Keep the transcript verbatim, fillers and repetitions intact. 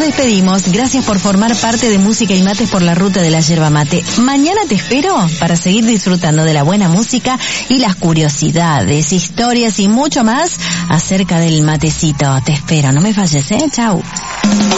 despedimos. Gracias por formar parte de Música y Mates por la Ruta de la Yerba Mate. Mañana te espero para seguir disfrutando de la buena música y las curiosidades, historias y mucho más acerca del matecito. Te espero, no me falles, ¿eh? Chau.